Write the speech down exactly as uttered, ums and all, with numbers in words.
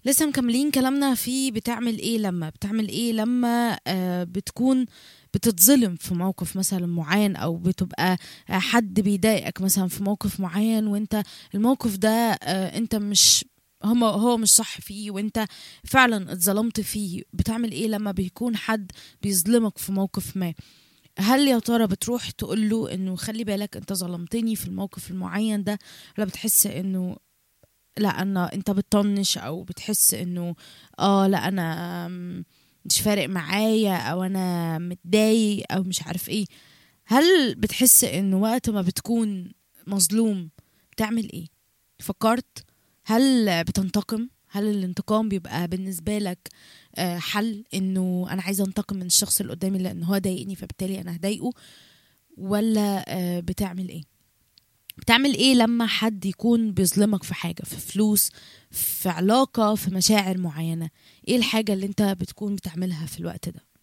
لسه مكملين كلامنا في بتعمل ايه لما بتعمل ايه لما آه بتكون بتتظلم في موقف مثلا معين، او بتبقى آه حد بيضايقك مثلا في موقف معين، وانت الموقف ده آه انت مش هما هو مش صح فيه، وانت فعلا اتظلمت فيه. بتعمل ايه لما بيكون حد بيظلمك في موقف ما؟ هل يا ترى بتروح تقول له انه خلي بالك انت ظلمتني في الموقف المعين ده، ولا بتحس انه لا انا انت بتطنش، او بتحس انه اه لا انا م- مش فارق معايا، او انا متضايق، او مش عارف ايه؟ هل بتحس انه وقت ما بتكون مظلوم بتعمل ايه؟ فكرت؟ هل بتنتقم؟ هل الانتقام بيبقى بالنسبة لك آه، حل انه انا عايزة انتقم من الشخص اللي قدامي لان هو ضايقني فبالتالي انا هضايقه؟ ولا آه، بتعمل ايه؟ بتعمل ايه لما حد يكون بيظلمك في حاجة، في فلوس، في علاقة، في مشاعر معينة؟ ايه الحاجة اللي انت بتكون بتعملها في الوقت ده؟